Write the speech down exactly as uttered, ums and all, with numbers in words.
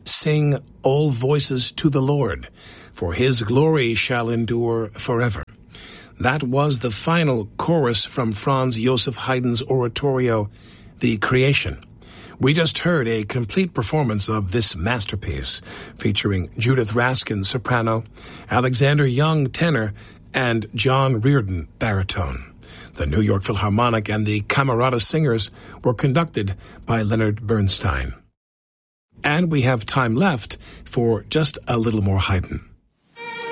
Sing, all voices, to the Lord, for his glory shall endure forever. That was the final chorus from Franz Joseph Haydn's oratorio, The Creation. We just heard a complete performance of this masterpiece, featuring Judith Raskin, soprano, Alexander Young, tenor, and John Reardon, baritone. The New York Philharmonic and the Camerata Singers were conducted by Leonard Bernstein. And we have time left for just a little more Haydn.